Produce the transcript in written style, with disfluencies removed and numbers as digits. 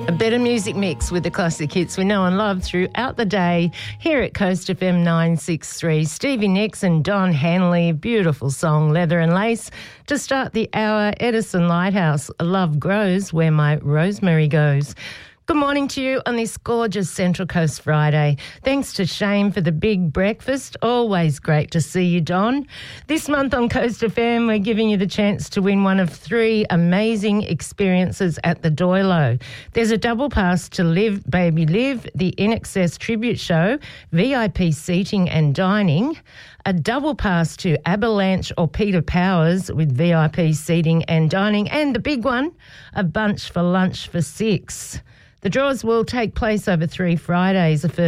A better music mix with the classic hits we know and love throughout the day here at Coast FM 963. Stevie Nicks and Don Henley, beautiful song, Leather and Lace. To start the hour, Edison Lighthouse, Love Grows Where My Rosemary Goes. Good morning to you on this gorgeous Central Coast Friday. Thanks to Shane for the big breakfast. Always great to see you, Don. This month on Coast FM, we're giving you the chance to win one of 3 amazing experiences at the Doilo. There's a double pass to Live Baby Live, the INXS tribute show, VIP seating and dining, a double pass to Avalanche or Peter Powers with VIP seating and dining, and the big one, a bunch for lunch for 6. The draws will take place over 3 Fridays. The first